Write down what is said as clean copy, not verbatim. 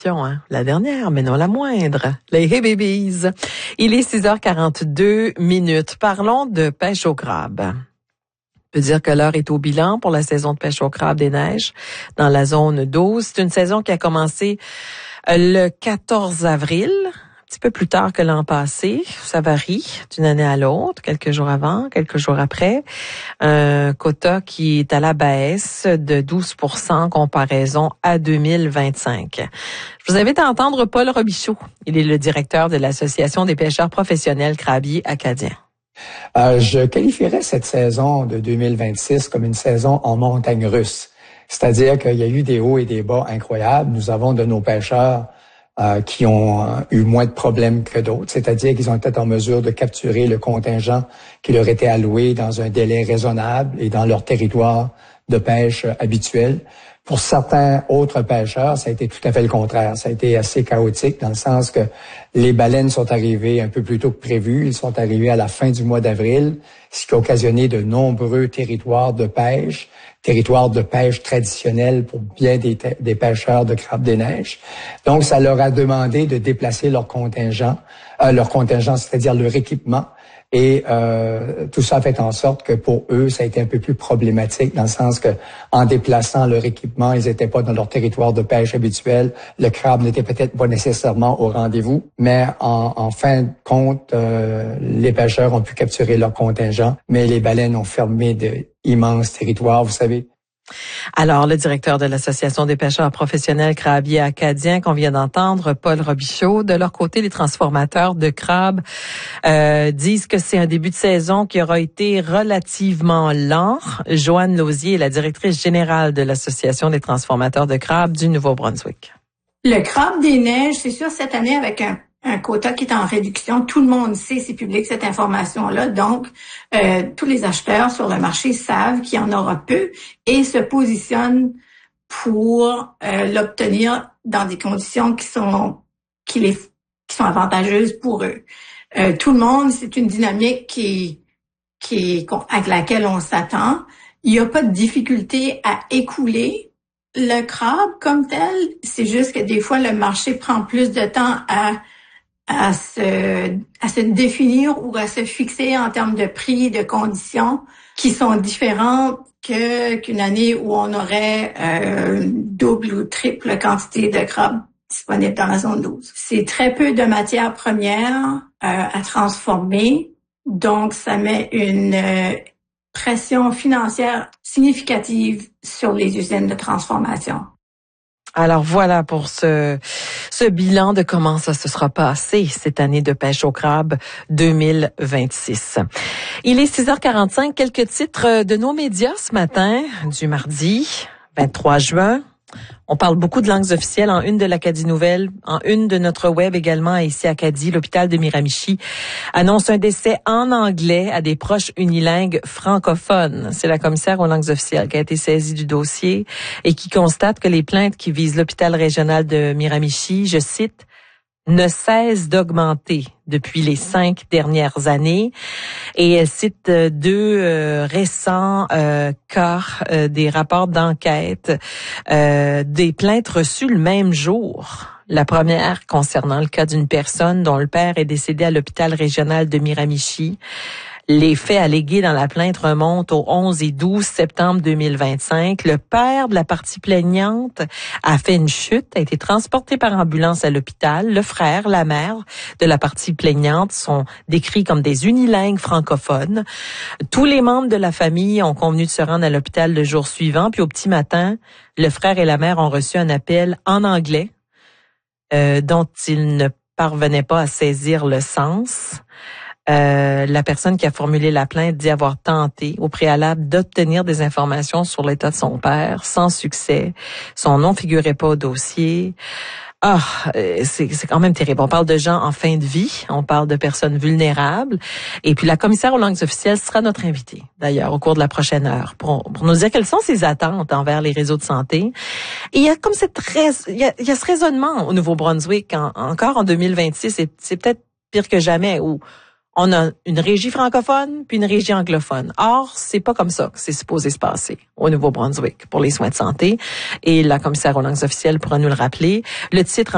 Hein? La dernière, mais non la moindre. Les Hey Babies. Il est 6h42. Parlons de pêche au crabe. On peut dire que l'heure est au bilan pour la saison de pêche au crabe des neiges dans la zone 12. C'est une saison qui a commencé le 14 avril. Un petit peu plus tard que l'an passé. Ça varie d'une année à l'autre, quelques jours avant, quelques jours après. Un quota qui est à la baisse de 12% en comparaison à 2025. Je vous invite à entendre Paul Robichaud. Il est le directeur de l'Association des pêcheurs professionnels crabiers acadiens. Je qualifierais cette saison de 2026 comme une saison en montagne russe. C'est-à-dire qu'il y a eu des hauts et des bas incroyables. Nous avons de nos pêcheurs qui ont eu moins de problèmes que d'autres, c'est-à-dire qu'ils ont été en mesure de capturer le contingent qui leur était alloué dans un délai raisonnable et dans leur territoire de pêche habituel. Pour certains autres pêcheurs, ça a été tout à fait le contraire. Ça a été assez chaotique dans le sens que les baleines sont arrivées un peu plus tôt que prévu. Ils sont arrivés à la fin du mois d'avril, ce qui a occasionné de nombreux territoires de pêche traditionnels pour bien des pêcheurs de crabe des neiges. Donc, ça leur a demandé de déplacer leur contingent, c'est-à-dire leur équipement. Et tout ça a fait en sorte que pour eux, ça a été un peu plus problématique dans le sens que en déplaçant leur équipement, ils n'étaient pas dans leur territoire de pêche habituel. Le crabe n'était peut-être pas nécessairement au rendez-vous, mais en fin de compte, les pêcheurs ont pu capturer leur contingent, mais les baleines ont fermé d'immenses territoires, vous savez. Alors, le directeur de l'Association des pêcheurs professionnels crabiers acadiens qu'on vient d'entendre, Paul Robichaud, de leur côté, les transformateurs de crabes disent que c'est un début de saison qui aura été relativement lent. Joanne Lausier est la directrice générale de l'Association des transformateurs de crabes du Nouveau-Brunswick. Le crabe des neiges, c'est sûr, cette année, avec un quota qui est en réduction, tout le monde sait, c'est public cette information-là. Donc, tous les acheteurs sur le marché savent qu'il y en aura peu et se positionnent pour l'obtenir dans des conditions qui sont avantageuses pour eux. Tout le monde, c'est une dynamique avec laquelle on s'attend. Il n'y a pas de difficulté à écouler le crabe comme tel. C'est juste que des fois, le marché prend plus de temps à se définir ou à se fixer en termes de prix, de conditions qui sont différentes qu'une année où on aurait double ou triple quantité de crabes disponibles dans la zone 12. C'est très peu de matières premières à transformer, donc ça met une pression financière significative sur les usines de transformation. Alors voilà pour ce bilan de comment ça se sera passé cette année de pêche au crabe 2026. Il est 6h45, quelques titres de nos médias ce matin, du mardi 23 juin. On parle beaucoup de langues officielles en une de l'Acadie Nouvelle, en une de notre web également ici à Acadie. L'hôpital de Miramichi annonce un décès en anglais à des proches unilingues francophones. C'est la commissaire aux langues officielles qui a été saisie du dossier et qui constate que les plaintes qui visent l'hôpital régional de Miramichi, je cite, ne cesse d'augmenter depuis les 5 dernières années. Et elle cite deux récents cas, des rapports d'enquête, des plaintes reçues le même jour. La première concernant le cas d'une personne dont le père est décédé à l'hôpital régional de Miramichi. Les faits allégués dans la plainte remontent au 11 et 12 septembre 2025. Le père de la partie plaignante a fait une chute, a été transporté par ambulance à l'hôpital. Le frère, la mère de la partie plaignante sont décrits comme des unilingues francophones. Tous les membres de la famille ont convenu de se rendre à l'hôpital le jour suivant. Puis au petit matin, le frère et la mère ont reçu un appel en anglais dont ils ne parvenaient pas à saisir le sens. La personne qui a formulé la plainte dit avoir tenté au préalable d'obtenir des informations sur l'état de son père, sans succès. Son nom figurait pas au dossier. C'est quand même terrible. On parle de gens en fin de vie, on parle de personnes vulnérables. Et puis la commissaire aux langues officielles sera notre invitée, d'ailleurs, au cours de la prochaine heure, pour nous dire quelles sont ses attentes envers les réseaux de santé. Et il y a comme il y a ce raisonnement au Nouveau-Brunswick, encore en 2026, c'est peut-être pire que jamais, où on a une régie francophone puis une régie anglophone. Or, c'est pas comme ça que c'est supposé se passer au Nouveau-Brunswick pour les soins de santé. Et la commissaire aux langues officielles pourra nous le rappeler. Le titre